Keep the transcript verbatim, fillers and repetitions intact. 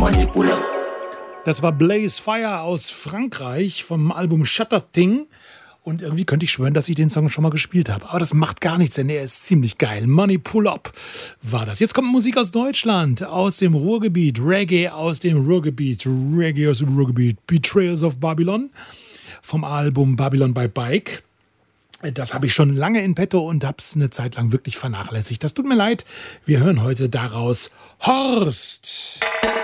Money pull up. Das war Blaze Fire aus Frankreich vom Album Shutter Thing. Und irgendwie könnte ich schwören, dass ich den Song schon mal gespielt habe. Aber das macht gar nichts, denn er ist ziemlich geil. Money Pull Up war das. Jetzt kommt Musik aus Deutschland, aus dem Ruhrgebiet. Reggae aus dem Ruhrgebiet. Reggae aus dem Ruhrgebiet. Betrayers of Babylon vom Album Babylon by Bike. Das habe ich schon lange in petto und habe es eine Zeit lang wirklich vernachlässigt. Das tut mir leid. Wir hören heute daraus Horst.